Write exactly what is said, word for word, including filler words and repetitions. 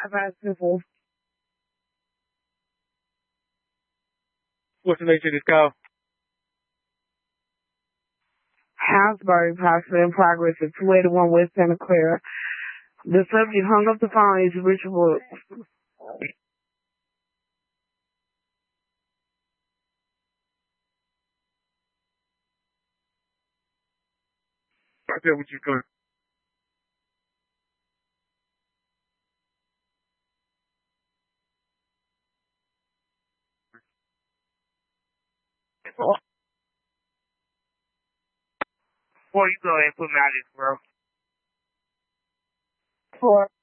I've asked before. What's the nature of this call? Hasbury, Pastor in progress at two eighty-one West Santa Clara. The subject hung up the phone is Richard Woods. I said what you going. Boy, you go ahead and put me out of this, bro. For